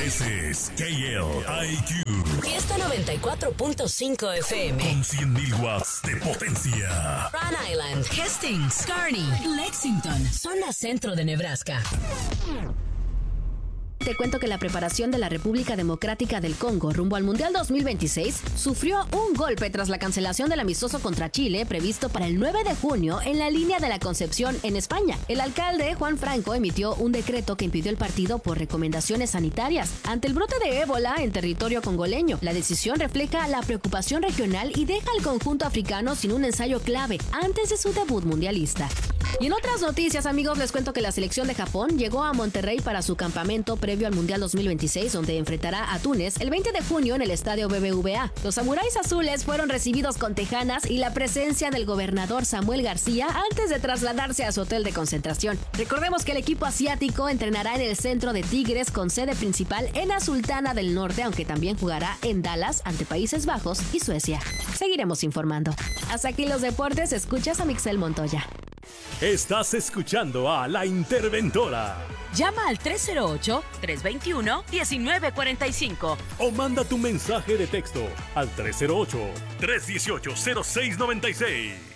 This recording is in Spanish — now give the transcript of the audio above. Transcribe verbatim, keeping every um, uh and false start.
Ese es K L I Q. Fiesta noventa y cuatro punto cinco F M. Con cien mil watts de potencia. Rhode Island, Hastings, Kearney, Lexington, zona centro de Nebraska. Te cuento que la preparación de la República Democrática del Congo rumbo al Mundial dos mil veintiséis sufrió un golpe tras la cancelación del amistoso contra Chile previsto para el nueve de junio en la línea de la Concepción en España. El alcalde Juan Franco emitió un decreto que impidió el partido por recomendaciones sanitarias ante el brote de ébola en territorio congoleño. La decisión refleja la preocupación regional y deja al conjunto africano sin un ensayo clave antes de su debut mundialista. Y en otras noticias, amigos, les cuento que la selección de Japón llegó a Monterrey para su campamento previo al Mundial dos mil veintiséis, donde enfrentará a Túnez el veinte de junio en el estadio B B V A. Los samuráis azules fueron recibidos con tejanas y la presencia del gobernador Samuel García antes de trasladarse a su hotel de concentración. Recordemos que el equipo asiático entrenará en el centro de Tigres con sede principal en la Sultana del Norte, aunque también jugará en Dallas ante Países Bajos y Suecia. Seguiremos informando. Hasta aquí los deportes, escuchas a Mixel Montoya. Estás escuchando a La Interventora. Llama al tres cero ocho, tres dos uno, uno nueve cuatro cinco o manda tu mensaje de texto al tres cero ocho, tres uno ocho, cero seis nueve seis.